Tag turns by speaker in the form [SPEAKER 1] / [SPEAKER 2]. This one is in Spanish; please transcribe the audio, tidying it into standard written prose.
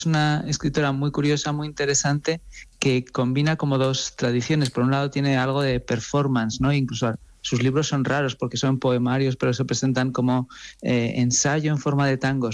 [SPEAKER 1] una escritora muy curiosa, muy interesante, que combina como dos tradiciones. Por un lado tiene algo de performance, ¿no? Incluso sus libros son raros porque son poemarios, pero se presentan como ensayo en forma de tangos.